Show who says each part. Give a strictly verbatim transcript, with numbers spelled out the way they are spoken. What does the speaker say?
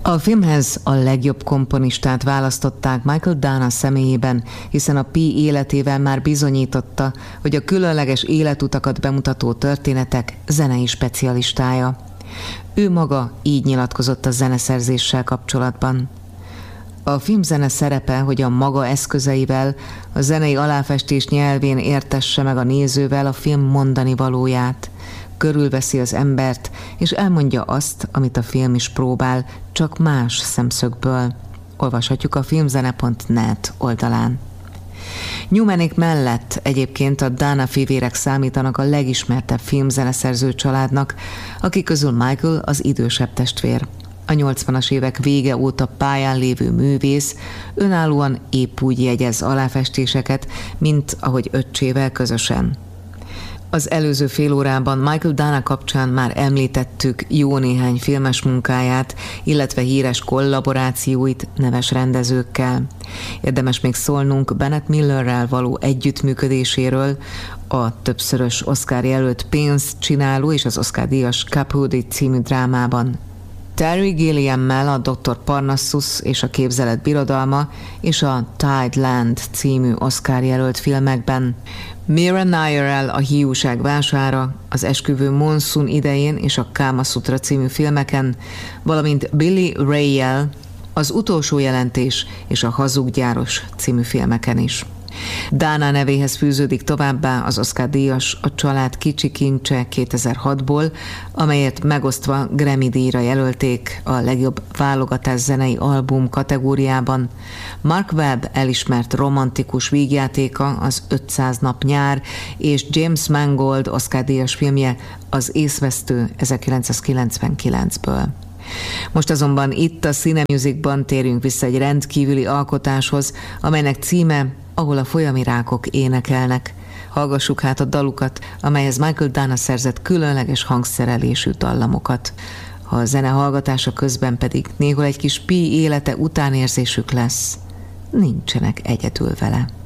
Speaker 1: A filmhez a legjobb komponistát választották Michael Dana személyében, hiszen a Pi életével már bizonyította, hogy a különleges életutakat bemutató történetek zenei specialistája. Ő maga így nyilatkozott a zeneszerzéssel kapcsolatban. A filmzene szerepe, hogy a maga eszközeivel, a zenei aláfestés nyelvén értesse meg a nézővel a film mondani valóját. Körülveszi az embert, és elmondja azt, amit a film is próbál, csak más szemszögből. Olvashatjuk a filmzene pont net oldalán. Newmanék mellett egyébként a Dana fivérek számítanak a legismertebb filmzeneszerző családnak, akik közül Michael az idősebb testvér. A nyolcvanas évek vége óta pályán lévő művész önállóan épp úgy jegyez aláfestéseket, mint ahogy öccsével közösen. Az előző fél órában Michael Dana kapcsán már említettük jó néhány filmes munkáját, illetve híres kollaborációit neves rendezőkkel. Érdemes még szólnunk Bennett Millerrel való együttműködéséről, a többszörös Oscar jelölt pénzt csináló és az Oscar-díjas Capote című drámában. Terry Gilliammel a doktor Parnassus és a képzelet birodalma és a Tide Land című Oscar jelölt filmekben. Mira Nairrel a hiúság vására, az esküvő monszun idején és a Kama Sutra című filmeken, valamint Billy Ray-jel az utolsó jelentés és a hazuggyáros című filmeken is. Dana nevéhez fűződik továbbá az Oscar-díjas A család kicsi kincse kétezer-hatból, amelyet megosztva Grammy-díjra jelölték a legjobb válogatás zenei album kategóriában. Mark Webb elismert romantikus vígjátéka az ötszáz nap nyár, és James Mangold Oscar-díjas filmje az Észvesztő ezerkilencszázkilencvenkilencből. Most azonban itt a Cinemusicban térjünk vissza egy rendkívüli alkotáshoz, amelynek címe Ahol a folyami rákok énekelnek. Hallgassuk hát a dalukat, amelyhez Michael Dana szerzett különleges hangszerelésű dallamokat. A zene hallgatása közben pedig néhol egy kis Pi élete utánérzésük lesz. Nincsenek egyedül vele.